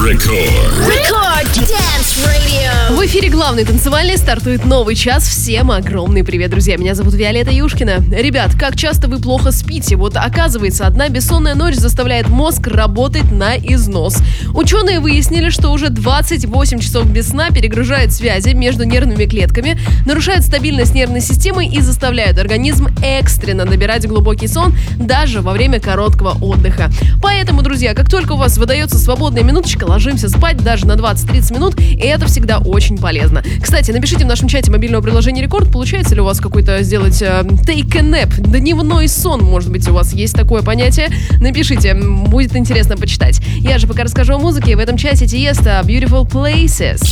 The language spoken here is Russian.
Рекорд Dance Radio. В эфире главный танцевальный, стартует новый час. Всем огромный привет, друзья. Меня зовут Виолетта Юшкина. Ребят, как часто вы плохо спите? Вот оказывается, одна бессонная ночь заставляет мозг работать на износ. Ученые выяснили, что уже 28 часов без сна перегружают связи между нервными клетками, нарушают стабильность нервной системы и заставляют организм экстренно набирать глубокий сон даже во время короткого отдыха. Поэтому, друзья, как только у вас выдается свободная минуточка, ложимся спать даже на 20-30 минут, и это всегда очень полезно. Кстати, напишите в нашем чате мобильного приложения Рекорд, получается ли у вас какой-то сделать take a nap, дневной сон, может быть, у вас есть такое понятие. Напишите, будет интересно почитать. Я же пока расскажу о музыке. В этом часе Тиеста Beautiful Places.